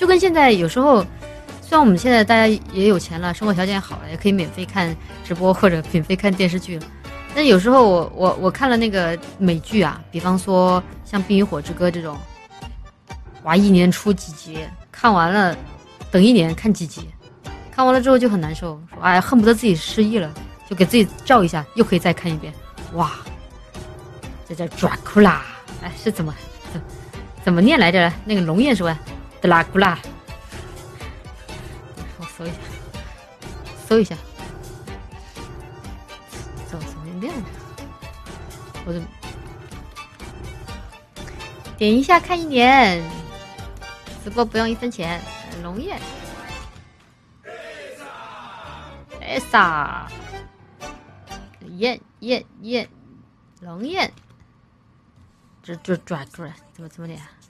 就跟现在有时候，虽然我们现在大家也有钱了，生活条件也好了，也可以免费看直播或者免费看电视剧了，但有时候我看了那个美剧啊，比方说像《冰与火之歌》这种，哇，一年出几集，看完了等一年看几集，看完了之后就很难受，说哎，恨不得自己失忆了，就给自己照一下，又可以再看一遍，哇，这叫 Dracula， 哎，是怎么念来着？那个龙焰是吧？德拉古拉，我搜一下，怎么念来着？我点一下看一年，直播不用1分钱，龙焰。Esa， 焰，龙焰，这 Dracula 怎么念？